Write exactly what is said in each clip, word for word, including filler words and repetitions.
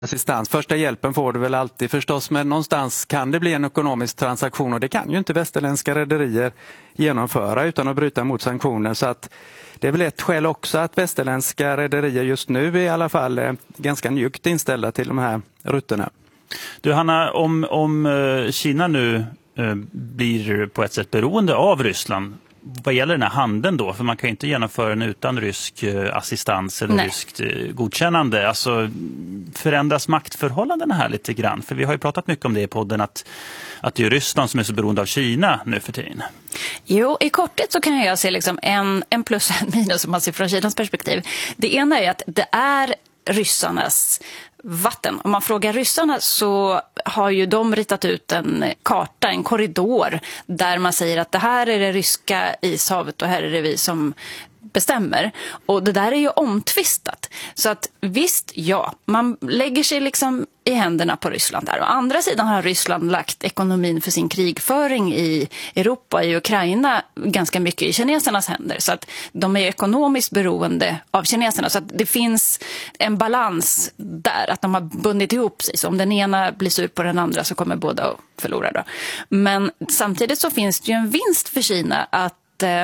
assistans. Första hjälpen får du väl alltid förstås, men någonstans kan det bli en ekonomisk transaktion och det kan ju inte västerländska rederier genomföra utan att bryta mot sanktioner. Så att det är väl ett skäl också att västerländska rederier just nu är i alla fall är ganska njukt inställda till de här rutterna. Du Hanna, om, om Kina nu eh, blir på ett sätt beroende av Ryssland, vad gäller den här handeln då? För man kan ju inte genomföra den utan rysk eh, assistans eller Nej. ryskt eh, godkännande. Alltså förändras maktförhållandena här lite grann? För vi har ju pratat mycket om det i podden att, att det är Ryssland som är så beroende av Kina nu för tiden. Jo, i korthet så kan jag se liksom en, en plus och en minus om man ser från Kinas perspektiv. Det ena är att det är ryssarnas vatten. Om man frågar ryssarna så har ju de ritat ut en karta, en korridor där man säger att det här är det ryska ishavet och här är det vi som bestämmer. Och det där är ju omtvistat. Så att visst, ja, man lägger sig liksom i händerna på Ryssland där. Å andra sidan har Ryssland lagt ekonomin för sin krigföring i Europa, i Ukraina, ganska mycket i kinesernas händer. Så att de är ekonomiskt beroende av kineserna. Så att det finns en balans där, att de har bundit ihop sig. Så om den ena blir sur på den andra så kommer båda att förlora då. Men samtidigt så finns det ju en vinst för Kina att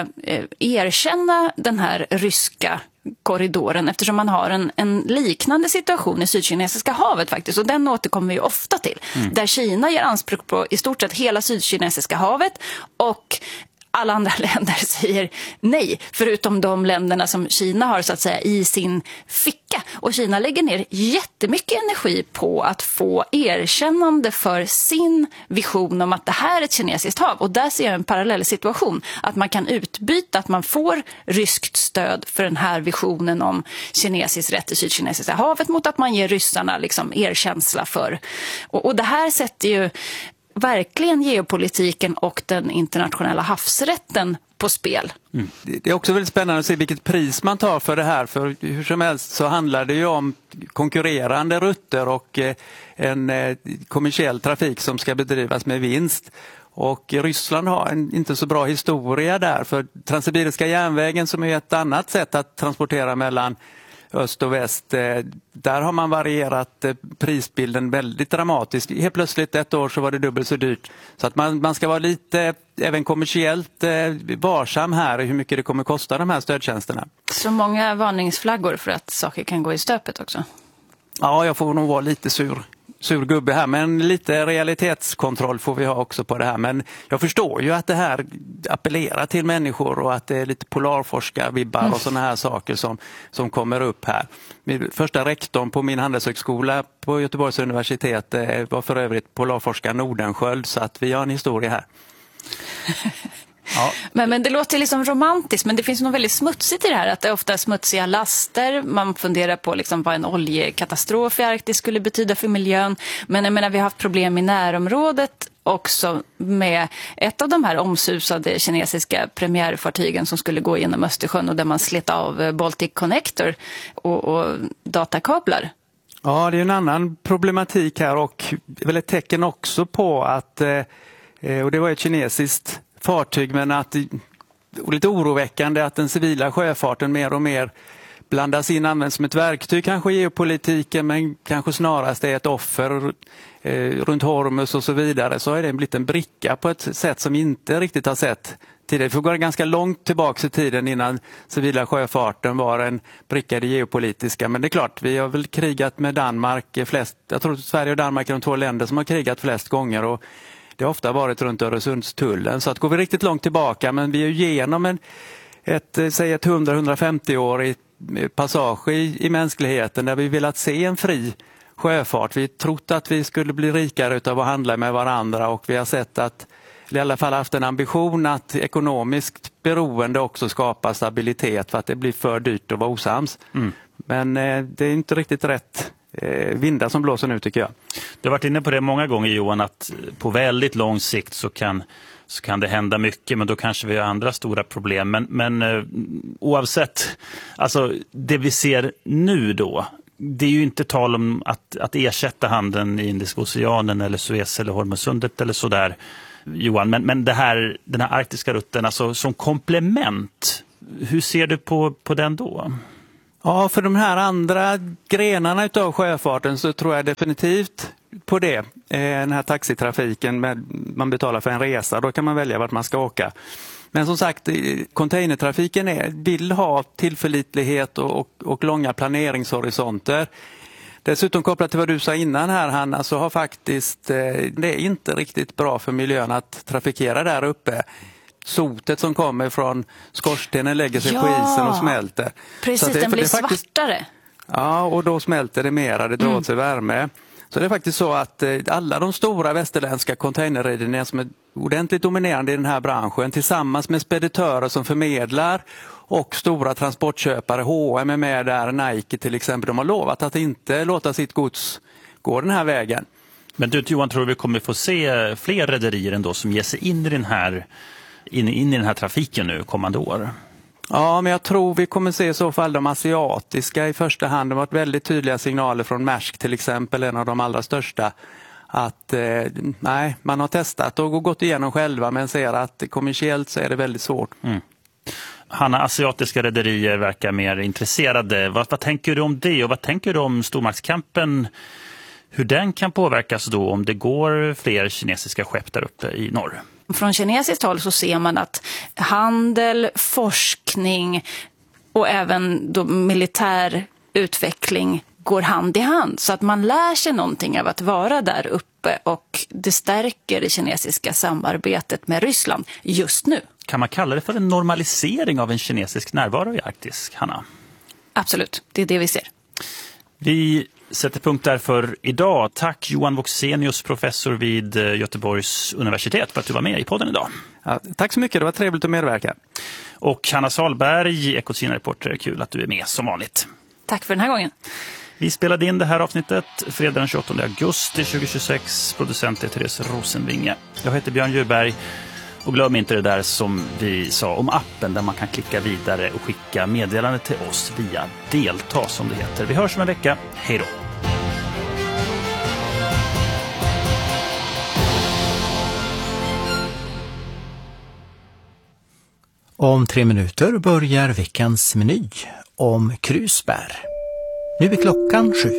erkänna den här ryska korridoren eftersom man har en, en liknande situation i Sydkinesiska havet faktiskt, och den återkommer vi ofta till. Mm. Där Kina ger anspråk på i stort sett hela Sydkinesiska havet och alla andra länder säger nej, förutom de länderna som Kina har så att säga i sin ficka. Och Kina lägger ner jättemycket energi på att få erkännande för sin vision om att det här är ett kinesiskt hav. Och där ser jag en parallell situation. Att man kan utbyta, att man får ryskt stöd för den här visionen om kinesisk rätt i Sydkinesiska havet mot att man ger ryssarna liksom erkänsla för. Och, och det här sätter ju verkligen geopolitiken och den internationella havsrätten på spel. Mm. Det är också väldigt spännande att se vilket pris man tar för det här. För hur som helst så handlar det ju om konkurrerande rutter och en kommersiell trafik som ska bedrivas med vinst. Och Ryssland har en inte så bra historia där. För Transsibiriska järnvägen, som är ett annat sätt att transportera mellan öst och väst, där har man varierat prisbilden väldigt dramatiskt. Helt plötsligt ett år så var det dubbelt så dyrt. Så att man, man ska vara lite även kommersiellt varsam här i hur mycket det kommer kosta de här stödtjänsterna. Så många varningsflaggor för att saker kan gå i stöpet också? Ja, jag får nog vara lite sur. sur gubbe här, men lite realitetskontroll får vi ha också på det här. Men jag förstår ju att det här appellerar till människor och att det är lite polarforskarvibbar och sådana här saker som, som kommer upp här. Min första rektorn på min handelshögskola på Göteborgs universitet var för övrigt polarforskare Nordenskjöld, så att vi har en historia här. Ja. Men, men det låter liksom romantiskt, men det finns något väldigt smutsigt i det här, att det är ofta smutsiga laster. Man funderar på liksom vad en oljekatastrof i Arktis skulle betyda för miljön. Men jag menar, vi har haft problem i närområdet också med ett av de här omsusade kinesiska premiärfartygen som skulle gå genom Östersjön och där man slet av Baltic Connector och, och datakablar. Ja, det är en annan problematik här och väl ett tecken också på att, och det var ett kinesiskt fartyg, men att och lite oroväckande att den civila sjöfarten mer och mer blandas in, används som ett verktyg kanske i geopolitiken, men kanske snarast är ett offer eh, runt Hormuz och så vidare. Så är det blivit en bricka på ett sätt som inte riktigt har sett tidigare. Det får gå ganska långt tillbaka i tiden innan civila sjöfarten var en bricka i det geopolitiska. Men det är klart, vi har väl krigat med Danmark flest, jag tror att Sverige och Danmark är de två länder som har krigat flest gånger, och det har ofta varit runt Öresundstullen. Så att går vi riktigt långt tillbaka, men vi är igenom en, ett, säg ett hundra till hundrafemtio-årig passage i, i mänskligheten där vi velat se en fri sjöfart. Vi trott att vi skulle bli rikare av att handla med varandra, och vi har sett att, i alla fall haft en ambition att ekonomiskt beroende också skapar stabilitet för att det blir för dyrt att vara osams. Mm. Men eh, det är inte riktigt rätt vindar som blåser nu, tycker jag. Du har varit inne på det många gånger, Johan, att på väldigt lång sikt så kan, så kan det hända mycket, men då kanske vi har andra stora problem. Men, men eh, oavsett, alltså det vi ser nu då, det är ju inte tal om att, att ersätta handeln i Indiska oceanen eller Suez eller Hormuzsundet eller sådär, Johan. Men, men det här, den här arktiska rutten, alltså som komplement, hur ser du på, på den då? Ja, för de här andra grenarna utav sjöfarten så tror jag definitivt på det. Den här taxitrafiken, med, man betalar för en resa, då kan man välja vart man ska åka. Men som sagt, containertrafiken är, vill ha tillförlitlighet och, och, och långa planeringshorisonter. Dessutom kopplat till vad du sa innan här, Hanna, så har faktiskt det är inte riktigt bra för miljön att trafikera där uppe. Sotet som kommer från skorstenen lägger sig ja, på isen och smälter. Precis, det, den blir det faktiskt, svartare. Ja, och då smälter det mera, det drar mm. åt sig värme. Så det är faktiskt så att alla de stora västerländska containerrederierna som är ordentligt dominerande i den här branschen tillsammans med speditörer som förmedlar och stora transportköpare, H och M är med där, Nike till exempel, de har lovat att inte låta sitt gods gå den här vägen. Men du Johan, tror vi kommer få se fler rederier ändå som ger sig in i den här, in, in i den här trafiken nu kommande år? Ja, men jag tror vi kommer se i så fall de asiatiska i första hand. Det har varit väldigt tydliga signaler från Maersk till exempel, en av de allra största, att eh, nej, man har testat och gått igenom själva men ser att kommersiellt så är det väldigt svårt. Mm. Hanna, asiatiska rederier verkar mer intresserade. Vad, vad tänker du om det och vad tänker du om stormaktskampen? Hur den kan påverkas då om det går fler kinesiska skepp där uppe i norr? Från kinesiskt håll så ser man att handel, forskning och även då militär utveckling går hand i hand. Så att man lär sig någonting av att vara där uppe och det stärker det kinesiska samarbetet med Ryssland just nu. Kan man kalla det för en normalisering av en kinesisk närvaro i Arktis, Hanna? Absolut, det är det vi ser. Vi sätter punkt där för idag. Tack Johan Woxenius, professor vid Göteborgs universitet, för att du var med i podden idag. Ja, tack så mycket, det var trevligt att medverka. Och Hanna Salberg, Ekotidningen-reporter, kul att du är med som vanligt. Tack för den här gången. Vi spelade in det här avsnittet fredag den tjugoåttonde augusti tjugohundratjugosex. Producent är Therese Rosenvinge. Jag heter Björn Djurberg. Och glöm inte det där som vi sa om appen där man kan klicka vidare och skicka meddelande till oss via Delta som det heter. Vi hörs om en vecka. Hej då! Om tre minuter börjar veckans meny om krusbär. Nu är klockan sju.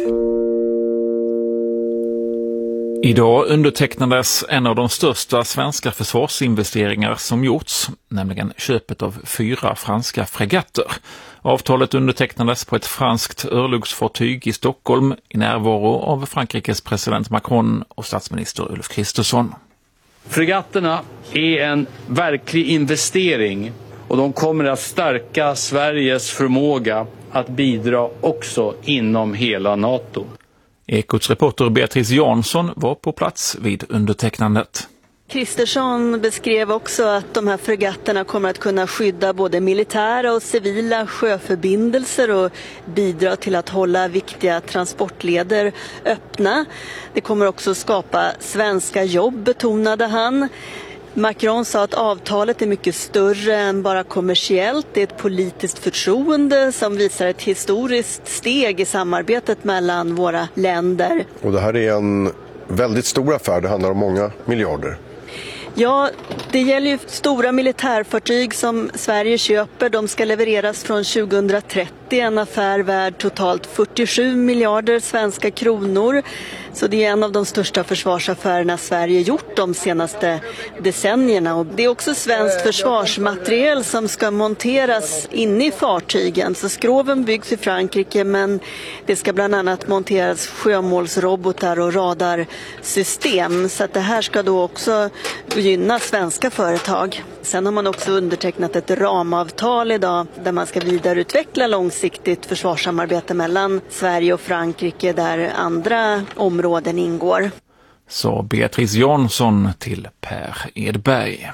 Idag undertecknades en av de största svenska försvarsinvesteringar som gjorts, nämligen köpet av fyra franska fregatter. Avtalet undertecknades på ett franskt örlogsfartyg i Stockholm i närvaro av Frankrikes president Macron och statsminister Ulf Kristersson. Fregatterna är en verklig investering och de kommer att stärka Sveriges förmåga att bidra också inom hela NATO. Ekots reporter Beatrice Jansson var på plats vid undertecknandet. Kristersson beskrev också att de här fregatterna kommer att kunna skydda både militära och civila sjöförbindelser och bidra till att hålla viktiga transportleder öppna. Det kommer också skapa svenska jobb, betonade han. Macron sa att avtalet är mycket större än bara kommersiellt. Det är ett politiskt förtroende som visar ett historiskt steg i samarbetet mellan våra länder. Och det här är en väldigt stor affär, det handlar om många miljarder. Ja, det gäller ju stora militärfartyg som Sverige köper. De ska levereras från tjugohundratrettio, en affär värd totalt fyrtiosju miljarder svenska kronor. Så det är en av de största försvarsaffärerna Sverige gjort de senaste decennierna. Och det är också svenskt försvarsmateriel som ska monteras inne i fartygen. Så skroven byggs i Frankrike, men det ska bland annat monteras sjömålsrobotar och radarsystem. Så att det här ska då också gynna svenska företag. Sen har man också undertecknat ett ramavtal idag där man ska vidareutveckla långsiktigt försvarssamarbete mellan Sverige och Frankrike där andra områden ingår. Så Beatrice Jansson till Per Edberg.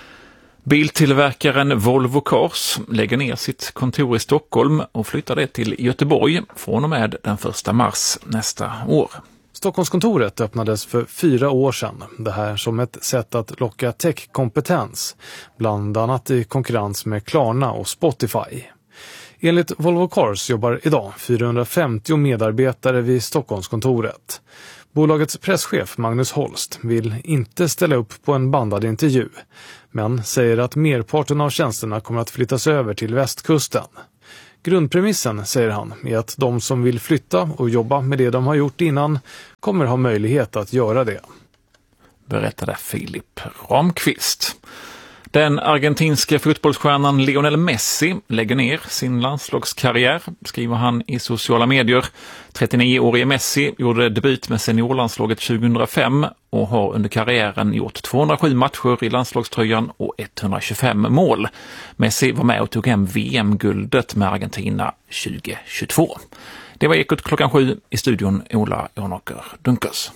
Biltillverkaren Volvo Cars lägger ner sitt kontor i Stockholm och flyttar det till Göteborg från och med den första mars nästa år. Stockholmskontoret öppnades för fyra år sedan. Det här som ett sätt att locka techkompetens, bland annat i konkurrens med Klarna och Spotify. Enligt Volvo Cars jobbar idag fyrahundrafemtio medarbetare vid Stockholmskontoret. Bolagets presschef Magnus Holst vill inte ställa upp på en bandad intervju, men säger att merparten av tjänsterna kommer att flyttas över till västkusten. Grundpremissen, säger han, är att de som vill flytta och jobba med det de har gjort innan kommer ha möjlighet att göra det. Berättade Filip Ramqvist. Den argentinska fotbollsstjärnan Lionel Messi lägger ner sin landslagskarriär, skriver han i sociala medier. trettionio-årige Messi gjorde debut med seniorlandslaget tjugohundrafem och har under karriären gjort tvåhundrasju matcher i landslagströjan och etthundratjugofem mål. Messi var med och tog hem V M-guldet med Argentina tjugohundratjugotvå. Det var Ekot klockan sju, i studion Ola Ånåker Dunkers.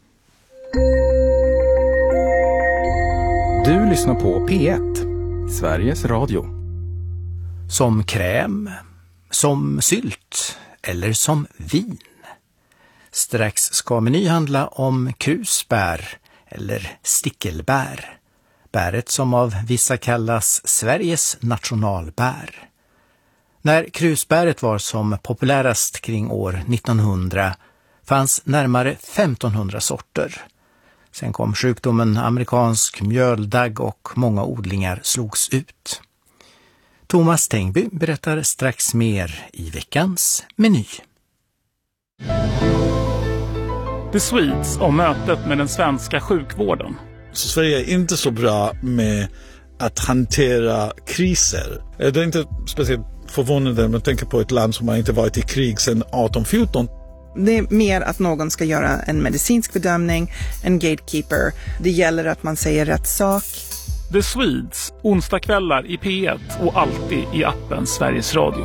Du lyssnar på P ett, Sveriges Radio. Som kräm, som sylt eller som vin. Strax ska Meny handla om krusbär eller stickelbär. Bäret som av vissa kallas Sveriges nationalbär. När krusbäret var som populärast kring år nittonhundra fanns närmare femtonhundra sorter. Sen kom sjukdomen amerikansk mjöldagg och många odlingar slogs ut. Thomas Tengby berättar strax mer i veckans Meny. The Swedes om mötet med den svenska sjukvården. Så Sverige är inte så bra med att hantera kriser. Det är inte speciellt förvånande när man tänker på ett land som har inte varit i krig sedan arton fjorton. Det är mer att någon ska göra en medicinsk bedömning, en gatekeeper. Det gäller att man säger rätt sak. The Swedes, onsdagskvällar i P ett och alltid i appen Sveriges Radio.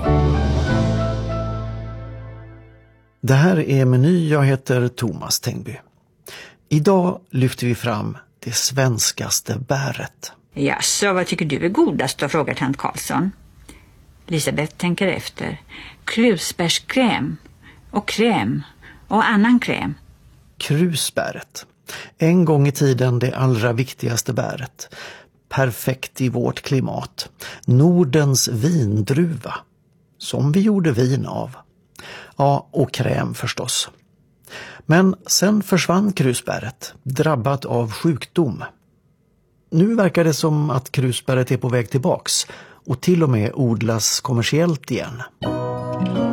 Det här är Meny, jag heter Thomas Tengby. Idag lyfter vi fram det svenskaste bäret. Ja, så vad tycker du är godast då, frågar tant Karlsson. Elisabeth tänker efter. Krusbärskräm och kräm och annan kräm. Krusbäret. En gång i tiden det allra viktigaste bäret. Perfekt i vårt klimat. Nordens vindruva. Som vi gjorde vin av. Ja, och kräm förstås. Men sen försvann krusbäret, drabbat av sjukdom. Nu verkar det som att krusbäret är på väg tillbaks och till och med odlas kommersiellt igen.